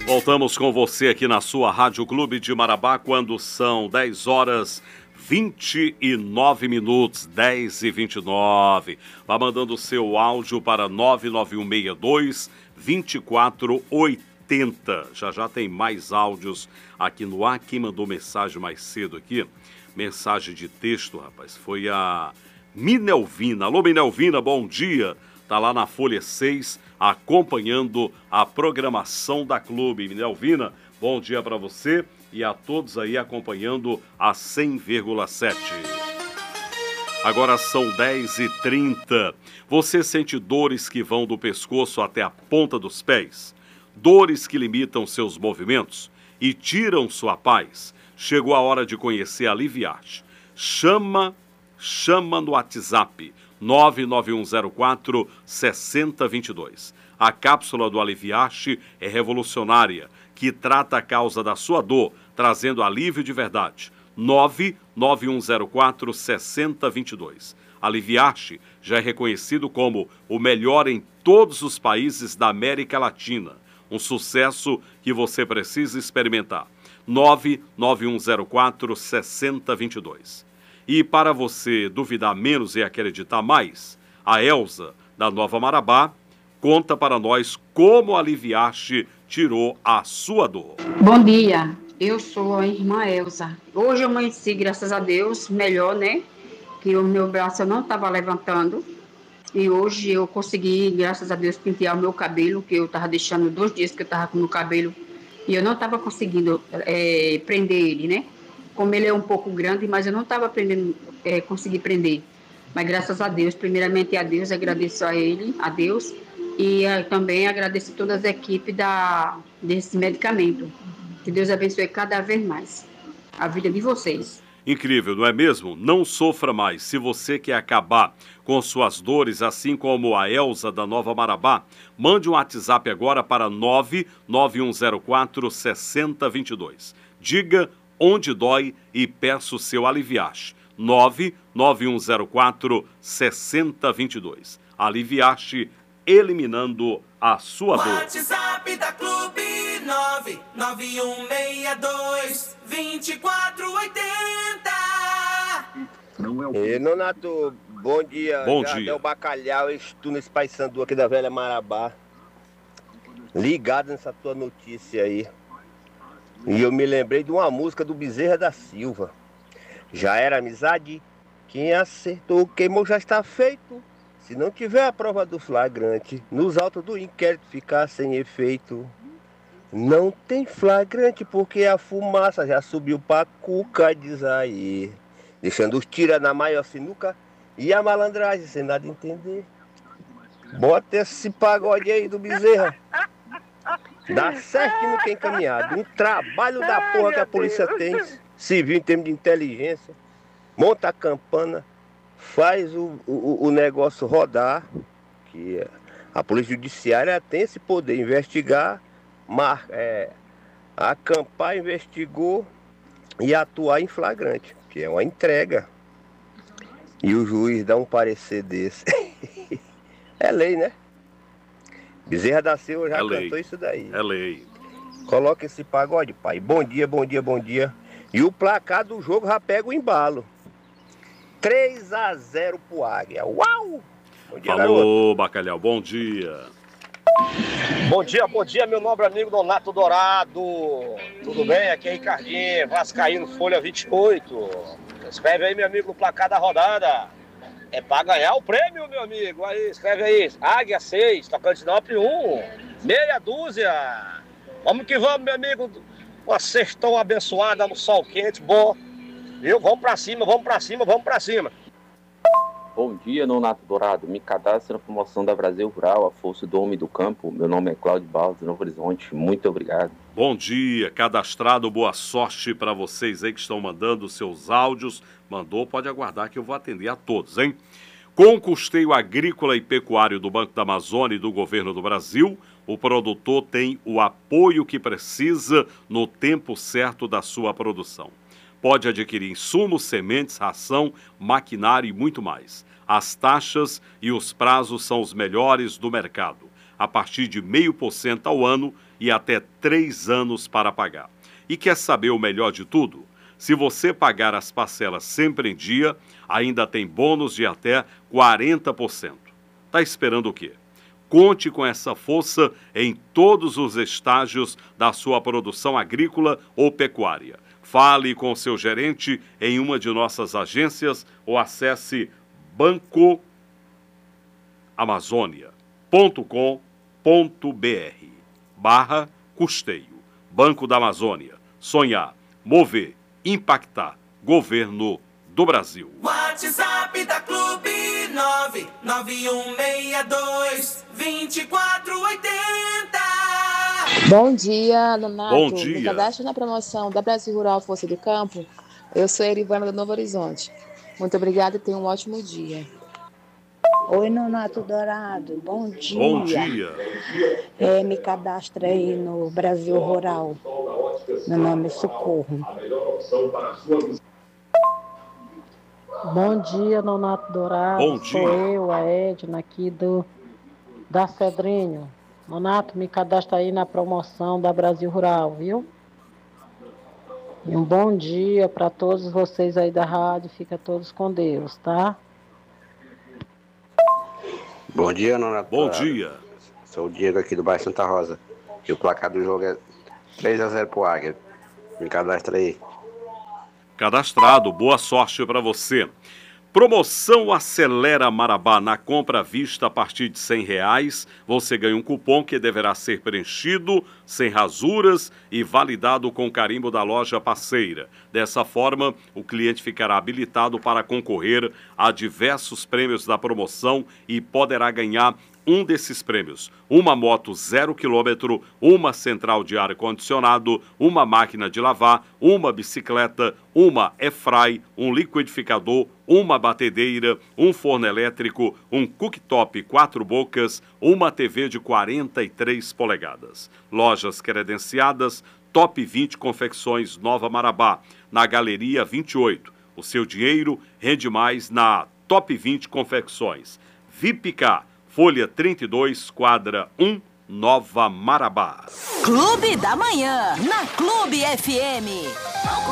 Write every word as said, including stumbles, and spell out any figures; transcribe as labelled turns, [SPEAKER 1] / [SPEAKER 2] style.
[SPEAKER 1] Voltamos com você aqui na sua Rádio Clube de Marabá, quando são dez horas vinte e nove minutos, dez e vinte e nove. Vá mandando o seu áudio para nove nove um seis dois, dois quatro oito zero. Já já tem mais áudios aqui no ar. Quem mandou mensagem mais cedo aqui, mensagem de texto, rapaz, foi a Minelvina. Alô, Minelvina, bom dia. Tá lá na Folha seis, acompanhando a programação da Clube. Minelvina, bom dia para você e a todos aí acompanhando a cem vírgula sete. Agora são dez e trinta. Você sente dores que vão do pescoço até a ponta dos pés? Dores que limitam seus movimentos e tiram sua paz? Chegou a hora de conhecer a Aliviarte. Chama, chama no WhatsApp nove nove um zero quatro, seis zero dois dois. A cápsula do Aliviarte é revolucionária, que trata a causa da sua dor, trazendo alívio de verdade. nove nove um zero quatro, seis zero dois dois. Aliviarte já é reconhecido como o melhor em todos os países da América Latina. Um sucesso que você precisa experimentar. nove nove um zero quatro, seis zero dois dois. E para você duvidar menos e acreditar mais, a Elza, da Nova Marabá, conta para nós como a Aliviarte tirou a sua dor.
[SPEAKER 2] Bom dia, eu sou a irmã Elza. Hoje eu amanheci, graças a Deus, melhor, né? Que o meu braço eu não estava levantando. E hoje eu consegui, graças a Deus, pentear o meu cabelo, que eu estava deixando dois dias que eu estava com o meu cabelo e eu não estava conseguindo é, prender ele, né? Como ele é um pouco grande, mas eu não estava aprendendo, é, conseguir prender. Mas graças a Deus, primeiramente a Deus, agradeço a ele, a Deus, e a, também agradeço a todas as equipes da, desse medicamento. Que Deus abençoe cada vez mais a vida de vocês.
[SPEAKER 1] Incrível, não é mesmo? Não sofra mais. Se você quer acabar com suas dores, assim como a Elza da Nova Marabá, mande um WhatsApp agora para nove nove um zero quatro, seis zero dois dois. Diga onde dói e peça o seu Aliviarte. nove nove um zero quatro, seis zero dois dois. Aliviarte, eliminando a sua dor.
[SPEAKER 3] WhatsApp da Clube nove nove um seis dois, dois quatro oito zero.
[SPEAKER 4] E Nonato, bom dia.
[SPEAKER 1] Bom
[SPEAKER 4] Já
[SPEAKER 1] dia.
[SPEAKER 4] o Bacalhau, estou nesse Pai Sandu aqui da Velha Marabá. Ligado nessa tua notícia aí. E eu me lembrei de uma música do Bezerra da Silva. Já era amizade, quem acertou, queimou, já está feito. Se não tiver a prova do flagrante, nos autos do inquérito ficar sem efeito. Não tem flagrante porque a fumaça já subiu pra cuca, diz aí. Deixando os tira na maior sinuca e a malandragem sem nada entender. Bota esse pagode aí do Bezerra. Dá certo que não tem caminhado. Um trabalho da porra que a polícia tem, civil em termos de inteligência. Monta a campana, faz o, o, o negócio rodar, que a polícia judiciária tem esse poder, investigar, mar, é, acampar, investigou e atuar em flagrante, que é uma entrega. E o juiz dá um parecer desse. É lei, né? Bezerra da Silva já
[SPEAKER 1] É
[SPEAKER 4] cantou
[SPEAKER 1] lei.
[SPEAKER 4] isso daí.
[SPEAKER 1] É lei.
[SPEAKER 4] Coloca esse pagode, pai. Bom dia, bom dia, bom dia. E o placar do jogo já pega o embalo. três a zero pro Águia. Uau! Bom dia, garoto.
[SPEAKER 1] Falou, Bacalhau, bom dia.
[SPEAKER 5] Bom dia, bom dia, meu nobre amigo Donato Dourado. Tudo bem? Aqui é Ricardinho, Vascaíno, Folha vinte e oito. Escreve aí, meu amigo, no placar da rodada. É pra ganhar o prêmio, meu amigo. Aí, escreve aí. Águia seis, Tocantinópolis um, meia dúzia. Vamos que vamos, meu amigo. Uma sextão abençoada no sol quente, bom. Viu? Vamos pra cima, vamos pra cima, vamos pra cima.
[SPEAKER 6] Bom dia, Nonato Dourado. Me cadastro na promoção da Brasil Rural, a Força do Homem do Campo. Meu nome é Cláudio Barros, de Novo Horizonte. Muito obrigado.
[SPEAKER 1] Bom dia, cadastrado, boa sorte para vocês aí que estão mandando seus áudios. Mandou, pode aguardar que eu vou atender a todos, hein? Com o custeio agrícola e pecuário do Banco da Amazônia e do Governo do Brasil, o produtor tem o apoio que precisa no tempo certo da sua produção. Pode adquirir insumos, sementes, ração, maquinário e muito mais. As taxas e os prazos são os melhores do mercado. a partir de zero vírgula cinco por cento ao ano e até três anos para pagar. E quer saber o melhor de tudo? Se você pagar as parcelas sempre em dia, ainda tem bônus de até quarenta por cento. Tá esperando o quê? Conte com essa força em todos os estágios da sua produção agrícola ou pecuária. Fale com seu gerente em uma de nossas agências ou acesse banco amazônia ponto com ponto br barra custeio. Banco da Amazônia. Sonhar, mover, impactar. Governo do Brasil.
[SPEAKER 3] WhatsApp da Clube nove nove um seis dois, dois quatro oito zero.
[SPEAKER 7] Bom dia, Nonato.
[SPEAKER 1] Bom dia.
[SPEAKER 7] Me cadastro na promoção da Brasil Rural Força do Campo. Eu sou a Erivana do Novo Horizonte. Muito obrigada e tenha um ótimo dia.
[SPEAKER 8] Oi, Nonato Dourado. Bom dia.
[SPEAKER 1] Bom dia.
[SPEAKER 8] É, me cadastra aí no Brasil Rural. Meu nome é Socorro.
[SPEAKER 9] Bom dia, Nonato Dourado.
[SPEAKER 1] Bom dia.
[SPEAKER 9] Sou eu, a Edna, aqui do, da Cedrinho. Nonato, me cadastra aí na promoção da Brasil Rural, viu? E um bom dia para todos vocês aí da rádio. Fica todos com Deus, tá?
[SPEAKER 10] Bom dia, Nonato.
[SPEAKER 1] Bom dia.
[SPEAKER 10] Sou o Diego aqui do bairro Santa Rosa. E o placar do jogo é três a zero pro Águia. Me cadastra aí.
[SPEAKER 1] Cadastrado, boa sorte para você. Promoção Acelera Marabá. Na compra à vista a partir de cem reais, você ganha um cupom que deverá ser preenchido, sem rasuras e validado com carimbo da loja parceira. Dessa forma, o cliente ficará habilitado para concorrer a diversos prêmios da promoção e poderá ganhar um desses prêmios: uma moto zero quilômetro, uma central de ar-condicionado, uma máquina de lavar, uma bicicleta, uma airfry, um liquidificador, uma batedeira, um forno elétrico, um cooktop quatro bocas, uma T V de quarenta e três polegadas. Lojas credenciadas, Top vinte Confecções Nova Marabá, na Galeria vinte e oito. O seu dinheiro rende mais na Top vinte Confecções. Vipcar, Folha trinta e dois, quadra um, Nova Marabá.
[SPEAKER 11] Clube da Manhã, na Clube F M.